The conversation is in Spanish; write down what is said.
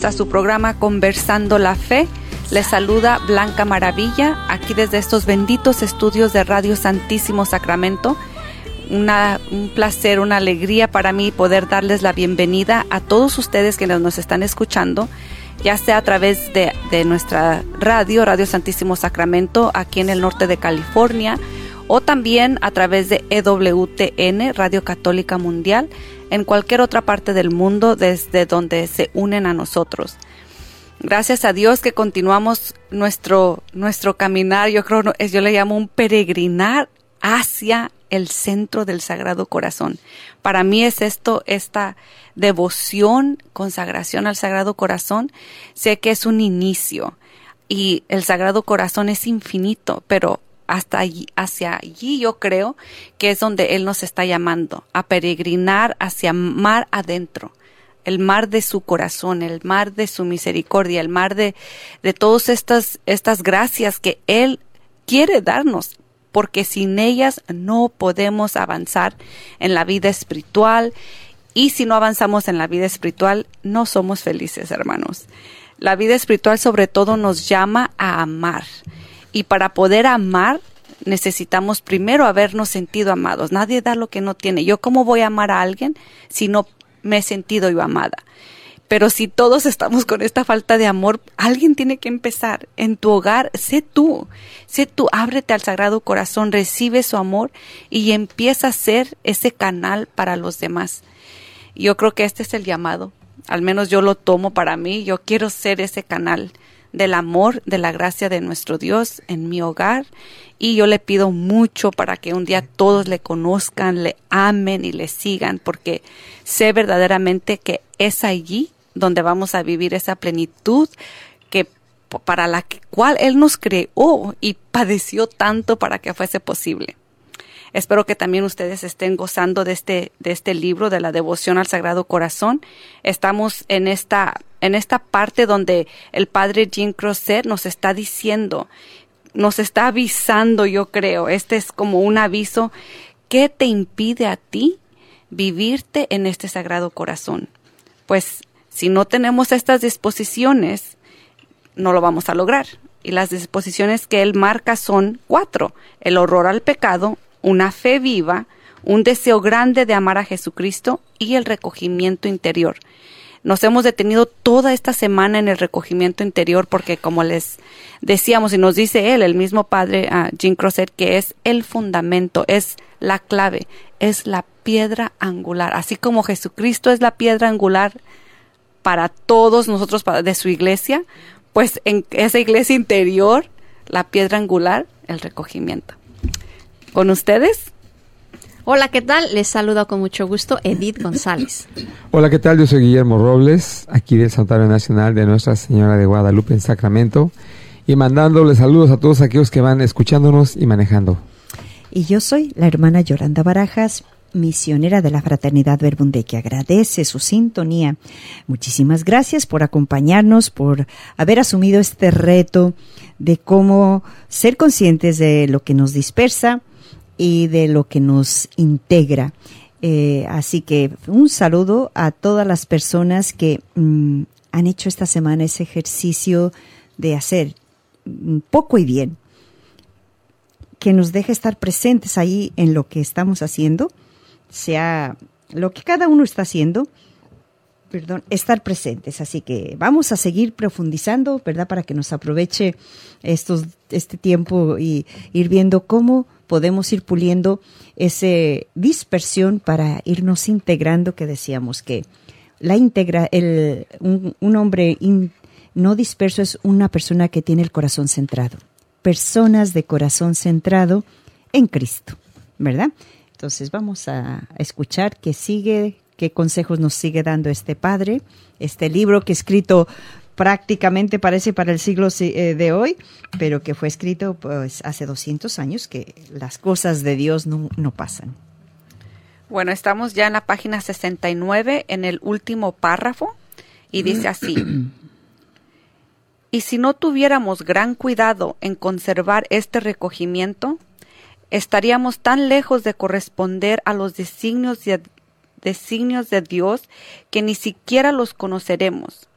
a su programa Conversando la Fe. Les saluda Blanca Maravilla, aquí desde estos benditos estudios de Radio Santísimo Sacramento. Un placer, una alegría para mí poder darles la bienvenida a todos ustedes que nos están escuchando, ya sea a través de nuestra Radio Santísimo Sacramento, aquí en el norte de California, o también a través de EWTN, Radio Católica Mundial, en cualquier otra parte del mundo desde donde se unen a nosotros. Gracias a Dios que continuamos nuestro caminar, yo le llamo un peregrinar hacia el centro del Sagrado Corazón. Para mí es esta devoción, consagración al Sagrado Corazón. Sé que es un inicio y el Sagrado Corazón es infinito, pero hacia allí yo creo que es donde Él nos está llamando, a peregrinar hacia mar adentro. El mar de su corazón, el mar de su misericordia, el mar de todas estas gracias que Él quiere darnos, porque sin ellas no podemos avanzar en la vida espiritual, y si no avanzamos en la vida espiritual, no somos felices, hermanos. La vida espiritual sobre todo nos llama a amar, y para poder amar necesitamos primero habernos sentido amados. Nadie da lo que no tiene. ¿Yo cómo voy a amar a alguien si no me he sentido yo amada? Pero si todos estamos con esta falta de amor, alguien tiene que empezar. En tu hogar, sé tú, ábrete al Sagrado Corazón, recibe su amor y empieza a ser ese canal para los demás. Yo creo que este es el llamado, al menos yo lo tomo para mí. Yo quiero ser ese canal del amor, de la gracia de nuestro Dios en mi hogar, y yo le pido mucho para que un día todos le conozcan, le amen y le sigan, porque sé verdaderamente que es allí donde vamos a vivir esa plenitud que para la cual Él nos creó y padeció tanto para que fuese posible. Espero que también ustedes estén gozando de este libro de la devoción al Sagrado Corazón. Estamos en esta parte donde el Padre Jean Crozet nos está diciendo, nos está avisando, yo creo. Este es como un aviso. ¿Qué te impide a ti vivirte en este Sagrado Corazón? Pues si no tenemos estas disposiciones, no lo vamos a lograr. Y las disposiciones que él marca son 4. El horror al pecado, una fe viva, un deseo grande de amar a Jesucristo y el recogimiento interior. Nos hemos detenido toda esta semana en el recogimiento interior porque, como les decíamos, y nos dice él, el mismo padre Jean Crozet, que es el fundamento, es la clave, es la piedra angular. Así como Jesucristo es la piedra angular para todos nosotros, de su iglesia, pues en esa iglesia interior, la piedra angular, el recogimiento. ¿Con ustedes? Hola, ¿qué tal? Les saludo con mucho gusto Edith González. Hola, ¿qué tal? Yo soy Guillermo Robles, aquí del Santuario Nacional de Nuestra Señora de Guadalupe en Sacramento, y mandándoles saludos a todos aquellos que van escuchándonos y manejando. Y yo soy la hermana Yolanda Barajas, misionera de la Fraternidad Verbum, que agradece su sintonía. Muchísimas gracias por acompañarnos, por haber asumido este reto de cómo ser conscientes de lo que nos dispersa y de lo que nos integra. Así que un saludo a todas las personas que han hecho esta semana ese ejercicio de hacer poco y bien, que nos deje estar presentes ahí en lo que estamos haciendo, sea lo que cada uno está haciendo, estar presentes. Así que vamos a seguir profundizando, ¿verdad? Para que nos aproveche este tiempo y ir viendo cómo podemos ir puliendo esa dispersión para irnos integrando, que decíamos que un hombre no disperso es una persona que tiene el corazón centrado. Personas de corazón centrado en Cristo, ¿verdad? Entonces vamos a escuchar qué consejos nos sigue dando este padre, este libro que escrito prácticamente parece para el siglo de hoy, pero que fue escrito pues hace 200 años, que las cosas de Dios no pasan. Bueno, estamos ya en la página 69, en el último párrafo, y dice así: y si no tuviéramos gran cuidado en conservar este recogimiento, estaríamos tan lejos de corresponder a los designios de Dios que ni siquiera los conoceremos.